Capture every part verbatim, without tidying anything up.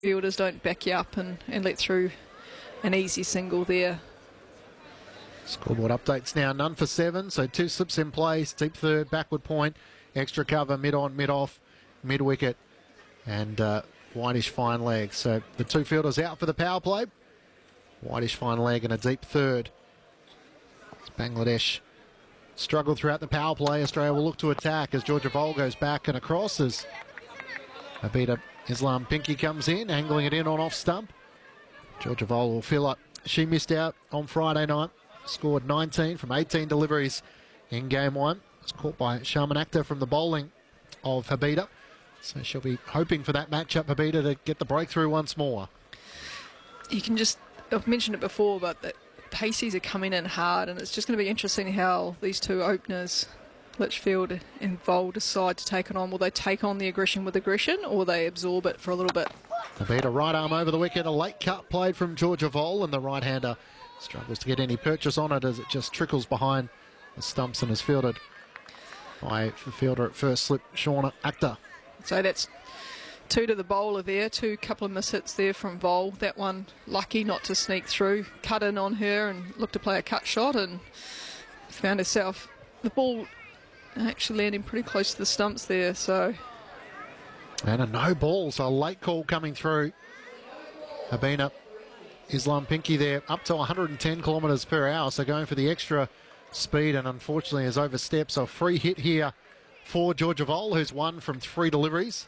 fielders don't back you up and, and let through an easy single there. Scoreboard updates now, none for seven, so two slips in place, deep third, backward point, extra cover, mid on, mid off, mid wicket, and uh, whitish fine leg. So the two fielders out for the power play, whitish fine leg and a deep third. As Bangladesh struggle throughout the power play, Australia will look to attack as Georgia Vole goes back and across as Abida Islam Pinky comes in, angling it in on off stump. Georgia Vole will feel like she missed out on Friday night. Scored nineteen from eighteen deliveries in game one. It's caught by Sharman Akhtar from the bowling of Habida. So she'll be hoping for that matchup, Habida, to get the breakthrough once more. You can just, I've mentioned it before, but the Paceys are coming in hard, and it's just going to be interesting how these two openers, Litchfield and Vole, decide to take it on. Will they take on the aggression with aggression, or will they absorb it for a little bit? Habida right arm over the wicket, a late cut played from Georgia Vole, and the right-hander struggles to get any purchase on it as it just trickles behind the stumps and is fielded by the fielder at first slip, Shauna Akhtar. So that's two to the bowler there, two couple of miss hits there from Vole. That one lucky not to sneak through, cut in on her and looked to play a cut shot and found herself, the ball actually landing pretty close to the stumps there. So, and a no ball, so a late call coming through. Habina Islam Pinky there up to one hundred ten kilometres per hour, so going for the extra speed and unfortunately has overstepped. So a free hit here for Georgia Vole, who's won from three deliveries.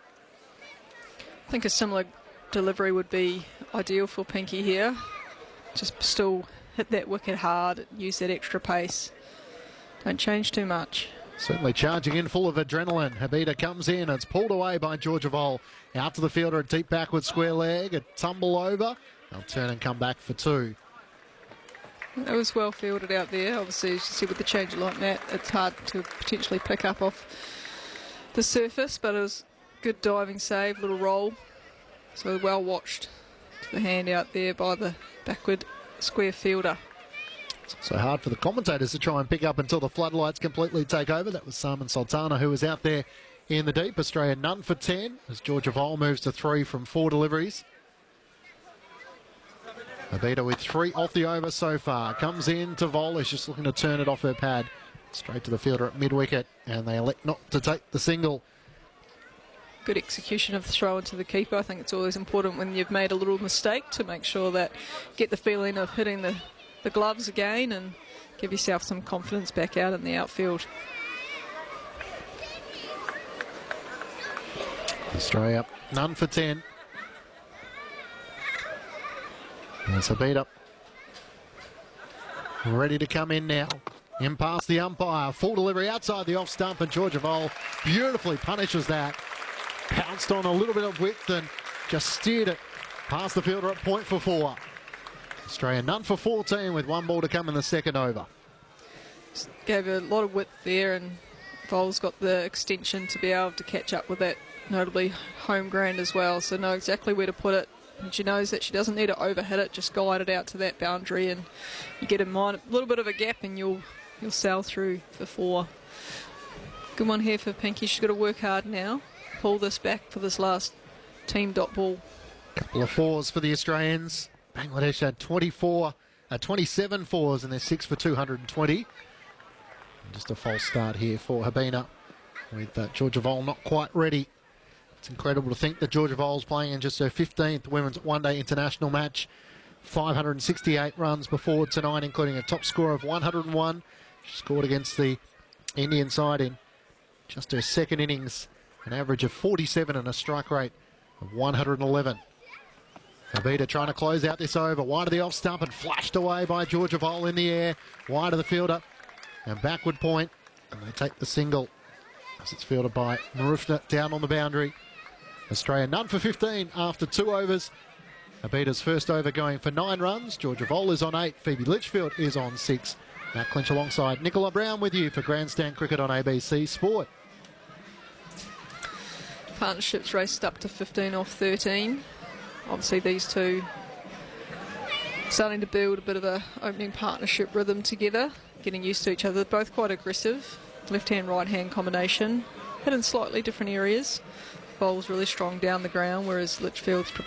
I think a similar delivery would be ideal for Pinky here. Just still hit that wicket hard, use that extra pace. Don't change too much. Certainly charging in full of adrenaline. Habida comes in, it's pulled away by Georgia Vole. Out to the fielder, a deep backward square leg, a tumble over. They'll turn and come back for two. It was well fielded out there. Obviously, as you see with the change like that, it's hard to potentially pick up off the surface, but it was good diving save, little roll. So well watched to the hand out there by the backward square fielder. So hard for the commentators to try and pick up until the floodlights completely take over. That was Salman Sultana who was out there in the deep. Australia none for ten as Georgia Vole moves to three from four deliveries. Abida with three off the over so far. Comes in to Vole, is just looking to turn it off her pad. Straight to the fielder at mid-wicket, and they elect not to take the single. Good execution of the throw into the keeper. I think it's always important when you've made a little mistake to make sure that get the feeling of hitting the, the gloves again and give yourself some confidence back out in the outfield. Australia none for ten. There's Habida ready to come in now. In past the umpire. Full delivery outside the off stump, and Georgia Vole beautifully punishes that. Pounced on a little bit of width and just steered it past the fielder at point for four. Australia none for fourteen with one ball to come in the second over. Just gave a lot of width there, and Vole's got the extension to be able to catch up with that, notably home ground as well, so know exactly where to put it. And she knows that she doesn't need to overhit it, just guide it out to that boundary, and you get in mind a little bit of a gap and you'll you'll sail through for four. Good one here for Pinky. She's got to work hard now, pull this back for this last team dot ball. Couple of fours for the Australians. Bangladesh had twenty-four, uh, twenty-seven fours and they're six for two hundred twenty. And just a false start here for Habina with uh, Georgia Vole not quite ready. It's incredible to think that Georgia Vole's playing in just her fifteenth Women's One-Day International match. five hundred sixty-eight runs before tonight, including a top score of one hundred one. She scored against the Indian side in just her second innings, an average of forty-seven and a strike rate of one hundred eleven. Habida trying to close out this over. Wide of the off stump and flashed away by Georgia Vole in the air. Wide of the fielder and backward point, and they take the single as it's fielded by Marufna down on the boundary. Australia none for fifteen after two overs. Abida's first over going for nine runs. Georgia Vole is on eight. Phoebe Litchfield is on six. Matt Clinch alongside Nicola Brown with you for Grandstand Cricket on A B C Sport. Partnerships raced up to fifteen off thirteen. Obviously these two starting to build a bit of a opening partnership rhythm together, getting used to each other. Both quite aggressive. Left-hand, right-hand combination. Hit in slightly different areas. Vole's really strong down the ground, whereas Litchfield's